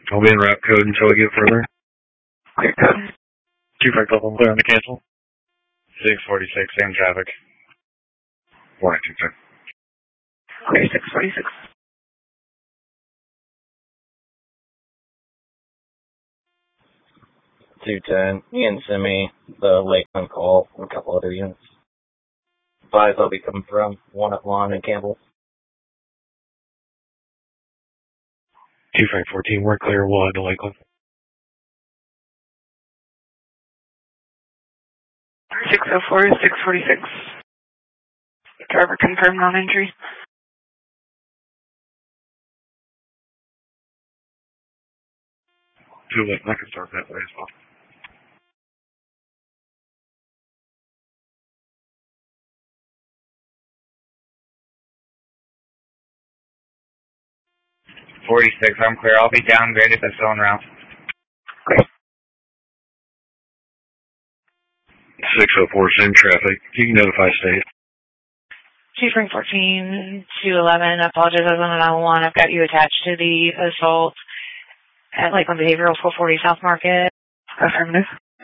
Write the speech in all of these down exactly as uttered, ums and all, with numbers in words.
I'll be in route code until we get further. Clear code. Two five level, clear on the cancel. six forty-six, same traffic. four nineteen, sir. Clear six forty-six. two ten, you can send me the Lakeland call from a couple other units. Five I'll be coming from, one at Lawn and Campbell. two five fourteen, we're clear, one to Lakeland. six oh four, six forty-six. Driver confirmed non-entry. Two Lakeland, I can start that way as well. forty-six, I'm clear. I'll be downgraded to zone route. Great. six oh four, same traffic. You can notify state. Chief Ring fourteen, two eleven, apologize, I was on an one. I've got you attached to the assault at Lakeland Behavioral four forty South Market. Affirmative.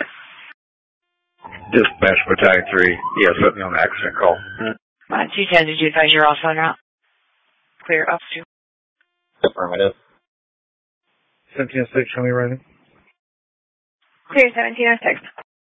Dispatch Battalion three, yes, put me on the accident call. Uh, two ten, did you advise you're also en route? Clear up to. Affirmative. seventeen oh six, show me running. Clear seventeen oh six.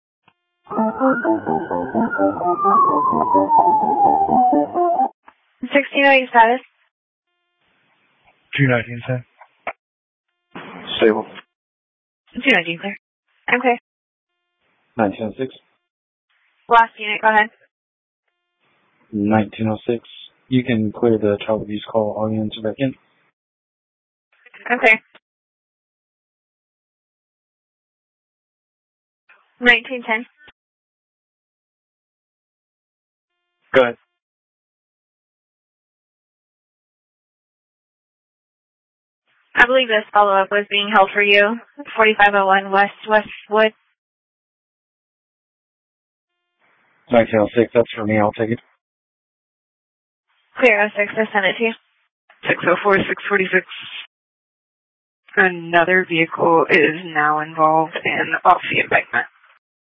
sixteen oh eight status. two nineteen, sir. Stable. two nineteen clear. I'm clear. nineteen oh six. Last unit, go ahead. nineteen oh six. You can clear the child abuse call. All units are back in. I'm clear. nineteen ten. Go ahead. I believe this follow-up was being held for you. forty-five oh one West Westwood. nineteen oh six, that's for me. I'll take it. Clear oh six, I sent it to you. six oh four, six forty-six. Another vehicle is now involved in off the embankment.